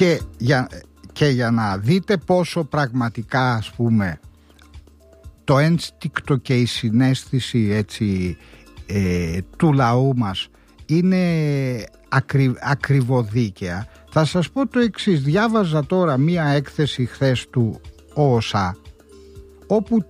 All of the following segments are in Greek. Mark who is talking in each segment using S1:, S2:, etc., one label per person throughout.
S1: Και για να δείτε πόσο πραγματικά, ας πούμε, το ένστικτο και η συναίσθηση έτσι, του λαού μας είναι ακριβοδίκαια, θα σας πω το εξής. Διάβαζα τώρα μία έκθεση χθες του ΟΟΣΑ, όπου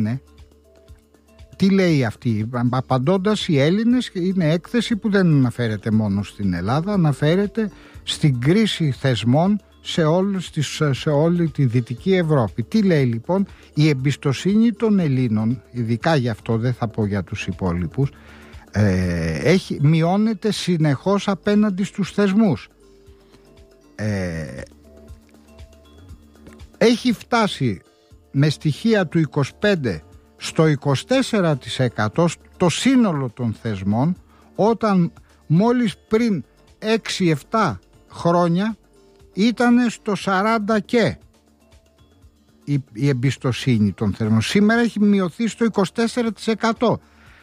S1: τι λέει αυτή, απαντώντας οι Έλληνες, είναι έκθεση που δεν αναφέρεται μόνο στην Ελλάδα, αναφέρεται στην κρίση θεσμών σε όλη τη Δυτική Ευρώπη. Τι λέει λοιπόν? Η εμπιστοσύνη των Ελλήνων, ειδικά γι' αυτό, δεν θα πω για τους υπόλοιπους, μειώνεται συνεχώς απέναντι στους θεσμούς. Έχει φτάσει με στοιχεία του 25% στο 24% το σύνολο των θεσμών, όταν μόλις πριν 6-7 χρόνια ήταν στο 40% και η εμπιστοσύνη των θεσμών. Σήμερα έχει μειωθεί στο 24%.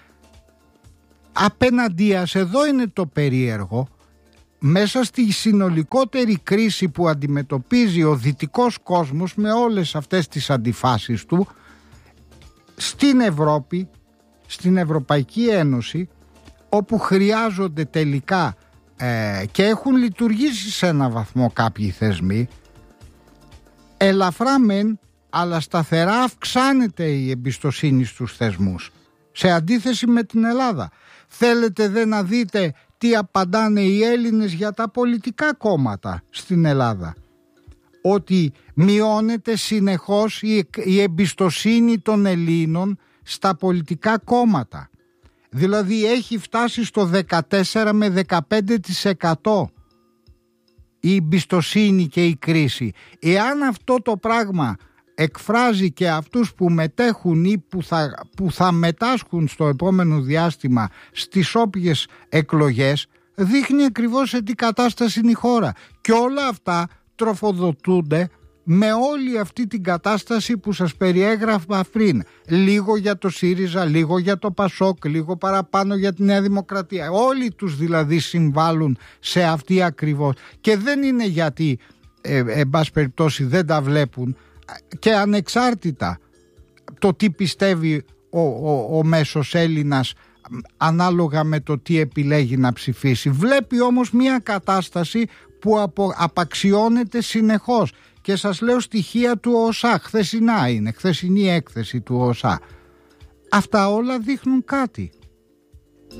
S1: Απέναντίας, εδώ είναι το περίεργο, μέσα στη συνολικότερη κρίση που αντιμετωπίζει ο δυτικός κόσμος με όλες αυτές τις αντιφάσεις του, στην Ευρώπη, στην Ευρωπαϊκή Ένωση, όπου χρειάζονται τελικά και έχουν λειτουργήσει σε ένα βαθμό κάποιοι θεσμοί, ελαφρά μεν, αλλά σταθερά αυξάνεται η εμπιστοσύνη στους θεσμούς, σε αντίθεση με την Ελλάδα. Θέλετε δε να δείτε τι απαντάνε οι Έλληνες για τα πολιτικά κόμματα στην Ελλάδα? Ότι μειώνεται συνεχώς η εμπιστοσύνη των Ελλήνων στα πολιτικά κόμματα. Δηλαδή έχει φτάσει στο 14 με 15% η εμπιστοσύνη και η κρίση. Εάν αυτό το πράγμα εκφράζει και αυτούς που μετέχουν ή που θα μετάσχουν στο επόμενο διάστημα στις όποιες εκλογές, δείχνει ακριβώς σε τι κατάσταση είναι η χώρα. Και όλα αυτά τροφοδοτούνται με όλη αυτή την κατάσταση που σας περιέγραφα πριν. Λίγο για το ΣΥΡΙΖΑ, λίγο για το ΠΑΣΟΚ, λίγο παραπάνω για τη Νέα Δημοκρατία. Όλοι τους δηλαδή συμβάλλουν σε αυτή ακριβώς. Και δεν είναι γιατί εν πάση περιπτώσει δεν τα βλέπουν, και ανεξάρτητα το τι πιστεύει ο μέσος Έλληνας ανάλογα με το τι επιλέγει να ψηφίσει. Βλέπει όμως μια κατάσταση που απαξιώνεται συνεχώς. Και σας λέω στοιχεία του ΟΣΑ, χθεσινή έκθεση του ΟΣΑ. Αυτά όλα δείχνουν κάτι.